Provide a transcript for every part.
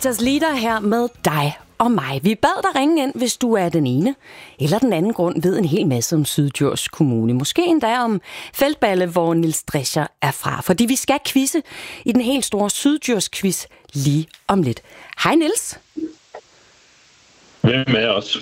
Peters Lieder her med dig og mig. Vi bad dig ringe ind, hvis du er den ene eller den anden grund ved en hel masse om Syddjurs Kommune. Måske endda om Feldballe, hvor Niels Drescher er fra. Fordi vi skal quizze i den helt store Syddjurs quiz lige om lidt. Hej Niels. Hvem er os?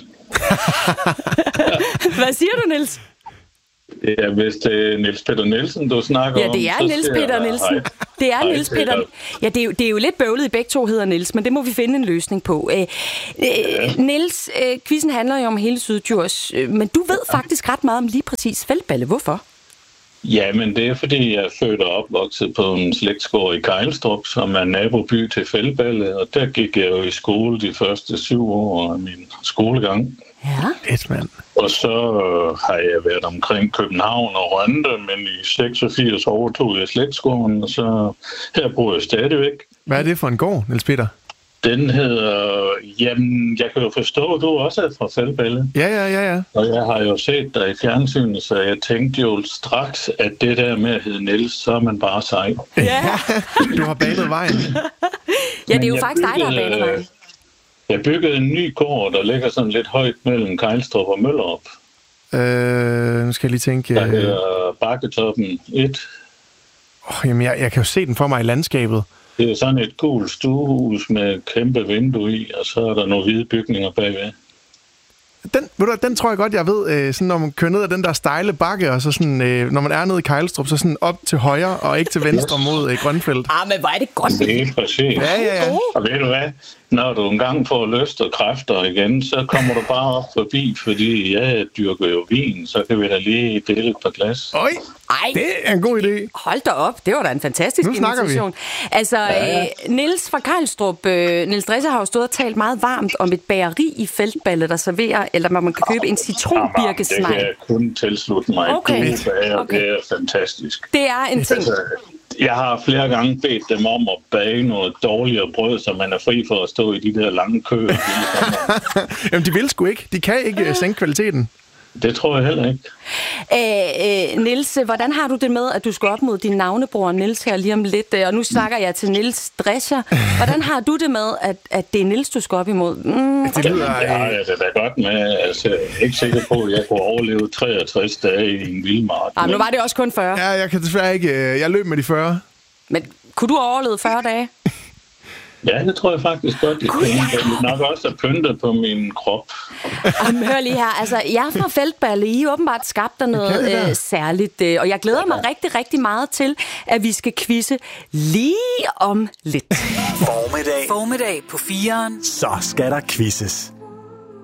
Hvad siger du, Niels? Ja, hvis det er Niels Peter Nielsen, du snakker om... Ja, det er Niels Peter Nielsen. Det er Niels Peter. Ja, det er jo lidt bøvlet, i begge to hedder Niels, men det må vi finde en løsning på. Niels, quizzen handler jo om hele Syddjurs, men du ved faktisk ret meget om lige præcis Feldballe. Hvorfor? Ja, men det er fordi, jeg er født og opvokset på en slægtsgård i Kejlstrup, som er naboby til Feldballe, og der gik jeg jo i skole de første 7 år af min skolegang. Ja. Mand. Og så har jeg været omkring København og Rønde, men i 86 overtog jeg slægtsgården, og så her bor jeg stadigvæk. Hvad er det for en gård, Niels Peter? Den hedder... Jamen, jeg kan jo forstå, at du også er fra Feldballe. Ja. Og jeg har jo set dig i fjernsynet, så jeg tænkte jo straks, at det der med at hedde Niels, så er man bare sej. Ja. Du har banet vejen. Ja, det er jo faktisk dig, der har banet vejen. Jeg byggede en ny gård, der ligger sådan lidt højt mellem Kejlstrup og Møllerup. Nu skal jeg lige tænke... Der hedder Bakketoppen 1. Jamen, jeg kan jo se den for mig i landskabet. Det er sådan et gult stuehus med kæmpe vindue i, og så er der nogle hvide bygninger bagved. Den tror jeg godt, jeg ved, sådan, når man kører ned ad den der stejle bakke, og så sådan, når man er nede i Kejlstrup, så sådan op til højre, og ikke til venstre mod Grønfeldt. Men hvor er det godt. Det er præcis. Ja. Og ved du hvad? Når du engang får lyst og kræfter igen, så kommer du bare op forbi, fordi jeg dyrker jo vin, så kan vi da lige dele et par glas. Oj, det er en god idé. Hold da op, det var da en fantastisk invitation. Altså, ja. Niels fra Kejlstrup, Niels Drescher har jo stået og talt meget varmt om et bageri i Feldballe, der serverer, eller man kan købe en citronbirkesnegl. Det kan jeg kun tilslutte mig. Okay. Det er fantastisk. Det er en ting. Jeg har flere gange bedt dem om at bage noget dårligere brød, så man er fri for at stå i de der lange køer. Jamen, de vil sgu ikke. De kan ikke sænke kvaliteten. Det tror jeg heller ikke. Niels, hvordan har du det med, at du skal op mod din navnebror Niels her lige om lidt? Og nu snakker jeg til Niels Drescher. Hvordan har du det med, at det er Niels, du skal op imod? Det har jeg det da godt med. Altså, jeg er ikke sikker på, at jeg kunne overleve 63 dage i en vildmark. Nu var det også kun 40. Ja, jeg kan desværre ikke. Jeg løb med de 40. Men kunne du overleve 40 dage? Ja, det tror jeg faktisk godt. Jeg kunne nok også have pyntet på min krop. Hør lige her. Altså, jeg er fra Feldballe. I er åbenbart skabt der noget særligt. Og jeg glæder mig rigtig, rigtig meget til, at vi skal quizze lige om lidt. Formiddag på 4'eren. Så skal der quizzes.